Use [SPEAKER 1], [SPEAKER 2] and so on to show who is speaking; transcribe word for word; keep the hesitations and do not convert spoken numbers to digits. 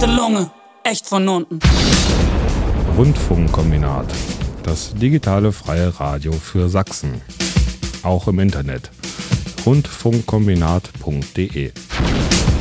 [SPEAKER 1] Erste Lunge, echt von unten.
[SPEAKER 2] Rundfunkkombinat, das digitale freie Radio für Sachsen. Auch im Internet. rundfunkkombinat punkt de